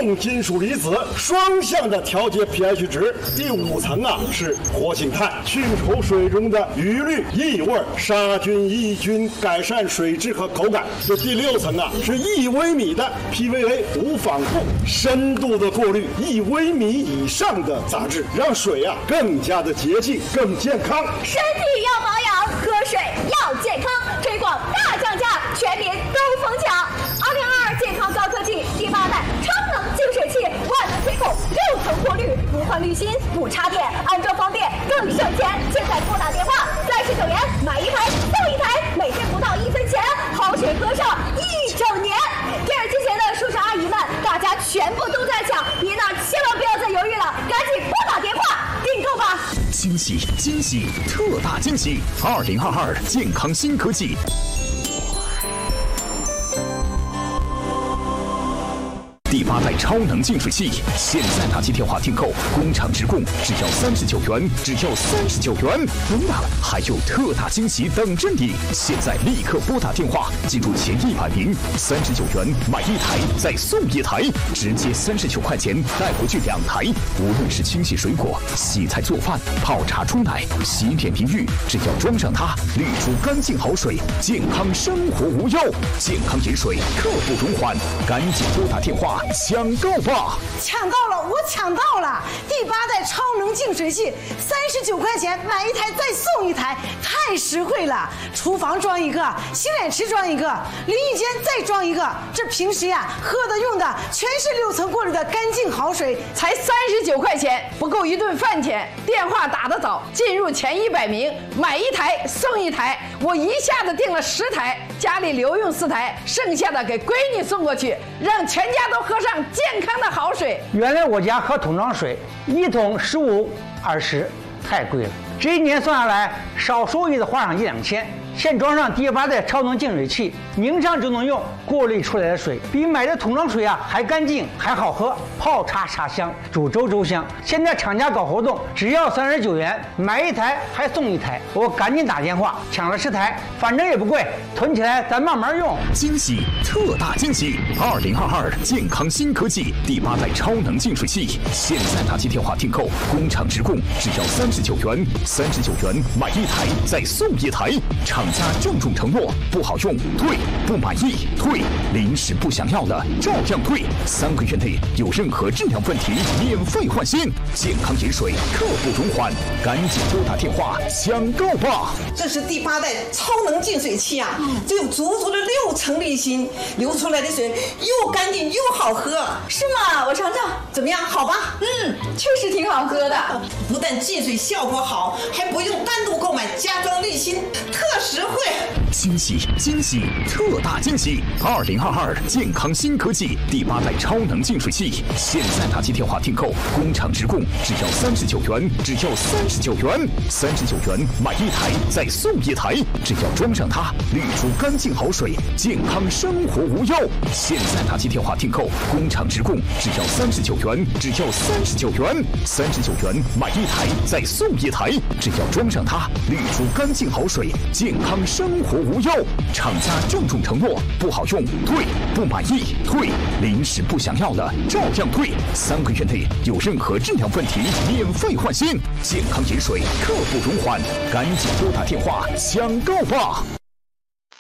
重金属离子，双向的调节 pH 值。第5层啊是活性炭，去除水中的余氯、异味，杀菌抑菌，改善水质和口感。这第6层啊是1微米的 PVA 无纺布，深度的过滤1微米以上的杂质，让水啊更加的洁净、更健康。 身体要保养，喝水要健康，推广大降价，全民都疯抢。2022健康高科技第8代超能净水器，万能推孔，6层过滤，不换滤芯，不插电，安装方便更省钱。现在拨打电话39元买1台送1台，每天不到1分钱，好水喝上1整年。电视机前的叔叔阿姨们，大家全部都在抢，您呢千万不要再犹豫了，赶紧拨打电话订购吧！ 惊喜惊喜，特大惊喜！2022健康新科技。第8代超能净水器，现在打起电话订购，工厂直供，只要39元，只要39元。不了，还有特大惊喜等着你！现在立刻拨打电话，进入前100名，39元买1台再送1台，直接39块钱带回去2台。无论是清洗水果、洗菜做饭、泡茶冲奶、洗脸淋浴，只要装上它，滤出干净好水，健康生活无忧。健康饮水，刻不容缓，赶紧拨打电话抢购吧！ 抢到了，我抢到了！第8代超能净水器，39块钱买1台再送1台，太实惠了！厨房装一个，洗脸池装一个，淋浴间再装一个。这平时呀喝的用的全是6层过滤的干净好水， 才39块钱，不够1顿饭钱。电话打得早，进入前100名，买1台送1台。我一下子订了10台，家里留用4台，剩下的给闺女送过去，让全家都喝上健康的好水。 原来我家喝桶装水，1桶15、20，太贵了。这1年算下来，少收益的花上1-2千。现装上第8代超能净水器，拧上就能用，过滤出来的水比买的桶装水啊还干净还好喝，泡茶茶香，煮粥粥香。现在厂家搞活动，只要39元买1台还送1台，我赶紧打电话抢了10台，反正也不贵，囤起来咱慢慢用。 惊喜，特大惊喜！2022健康新科技第8代超能净水器，现在打起电话订购，工厂直供，只要39元，39元买1台再送1台。厂家郑重承诺，不好用退，不满意退，临时不想要的照样退，3个月内有任何质量问题免费换新。健康饮水，刻不容缓，赶紧拨打电话抢购吧！ 这是第8代超能净水器啊，这有足足的6层滤芯，流出来的水又干净又好喝。 是吗？我尝尝， 怎么样？好吧？ 确实挺好喝的。 不但净水效果好，还不用单独购买加装滤芯，特实惠。 惊喜惊喜，特大惊喜！2022健康新科技第8代超能净水器，现在打起电话订购，工厂直供，只要39元，只要39元，39元买1台再送1台，只要装上它，滤出干净好水，健康生活无忧。现在打起电话订购，工厂直供，只要39元，只要39元，39元买1台再送1台，只要装上它，滤出干净好水，健康生活无忧。厂家郑重承诺，不好用退，不满意退，临时不想要的照样退，3个月内有任何质量问题免费换新。健康饮水，刻不容缓，赶紧拨打电话抢购吧！